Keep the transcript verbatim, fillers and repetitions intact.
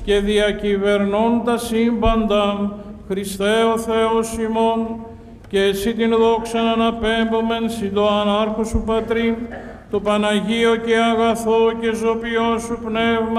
και διακυβερνών τα σύμπαντα, Χριστέ ο Θεός ημών, και εσύ την δόξα αναπέμπομεν συν το ανάρχο σου Πατρί, το Παναγίο και αγαθό και ζωπιό σου Πνεύμα,